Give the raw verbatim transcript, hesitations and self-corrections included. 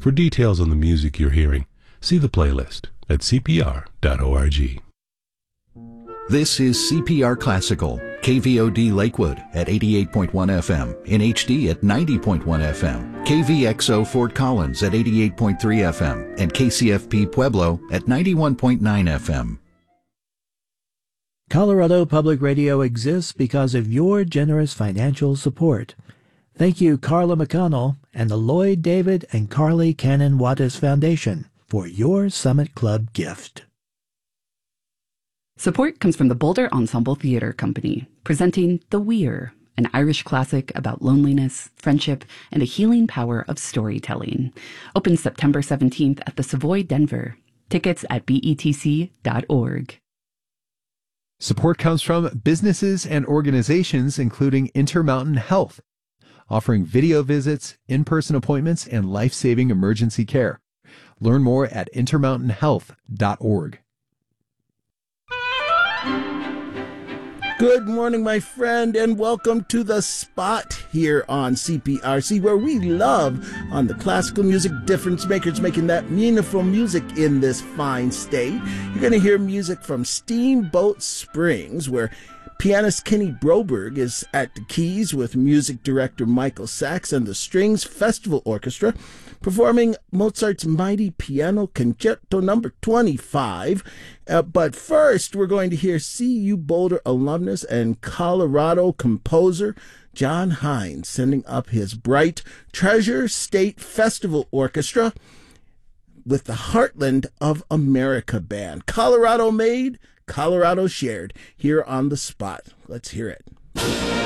For details on the music you're hearing, see the playlist at c p r dot org. This is C P R Classical, K V O D Lakewood at eighty-eight point one F M, in H D at ninety point one F M, K V X O Fort Collins at eighty-eight point three F M, and K C F P Pueblo at ninety-one point nine F M. Colorado Public Radio exists because of your generous financial support. Thank you, Carla McConnell and the Lloyd David and Carly Cannon Wattis Foundation for your Summit Club gift. Support comes from the Boulder Ensemble Theatre Company, presenting The Weir, an Irish classic about loneliness, friendship, and the healing power of storytelling. Opens September seventeenth at the Savoy Denver. Tickets at B E T C dot org. Support comes from businesses and organizations including Intermountain Health, offering video visits, in-person appointments, and life-saving emergency care. Learn more at intermountain health dot org. Good morning, my friend, and welcome to The Spot here on C P R C, where we love on the classical music difference makers making that meaningful music in this fine state. You're going to hear music from Steamboat Springs, where pianist Kenny Broberg is at the keys with music director Michael Sachs and the Strings Festival Orchestra, performing Mozart's Mighty Piano Concerto number twenty-five. Uh, but first, we're going to hear C U Boulder alumnus and Colorado composer John Hines sending up his bright Treasure State Festival Orchestra with the Heartland of America Band. Colorado made, Colorado shared, here on The Spot. Let's hear it.